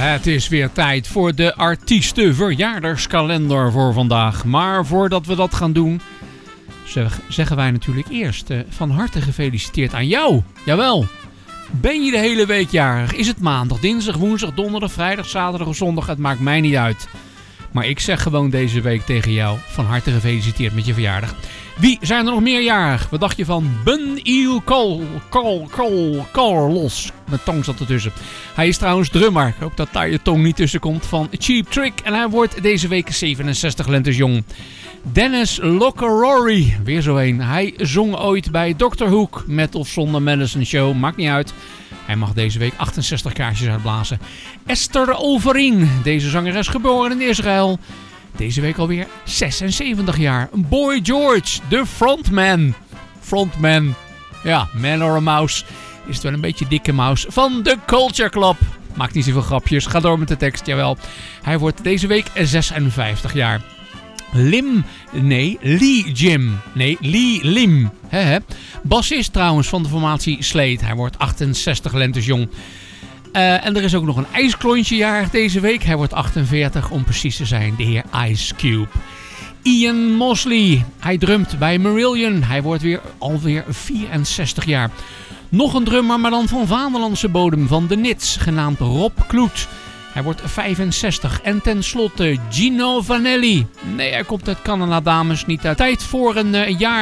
Het is weer tijd voor de artiestenverjaardagskalender voor vandaag. Maar voordat we dat gaan doen, zeggen wij natuurlijk eerst van harte gefeliciteerd aan jou. Jawel. Ben je de hele week jarig? Is het maandag, dinsdag, woensdag, donderdag, vrijdag, zaterdag of zondag? Het maakt mij niet uit. Maar ik zeg gewoon deze week tegen jou van harte gefeliciteerd met je verjaardag. Wie zijn er nog meer jarig? Wat dacht je van Ben-Il Carlos? Mijn tong zat ertussen. Hij is trouwens drummer. Ik hoop dat daar je tong niet tussen komt van Cheap Trick. En hij wordt deze week 67 lentes jong. Dennis Locorori, weer zo een. Hij zong ooit bij Dr. Hook, met of zonder Madison Show, maakt niet uit. Hij mag deze week 68 kaarsjes uitblazen. Esther Overeen, deze zangeres geboren in Israël. Deze week alweer 76 jaar. Boy George, de frontman. Frontman, ja, man or a mouse. Is het wel een beetje dikke mouse van de Culture Club. Maakt niet zoveel grapjes, ga door met de tekst, jawel. Hij wordt deze week 56 jaar. Lee Lim. Bassist trouwens van de formatie Slade. Hij wordt 68 lentes jong. En er is ook nog een ijsklontje jarig deze week. Hij wordt 48 om precies te zijn. De heer Ice Cube. Ian Mosley. Hij drumt bij Marillion. Hij wordt alweer 64 jaar. Nog een drummer, maar dan van vaderlandse bodem. Van de Nits, genaamd Rob Kloet. Hij wordt 65. En tenslotte Gino Vanelli. Nee, hij komt uit Canada, dames. Niet uit. Tijd voor een jaar.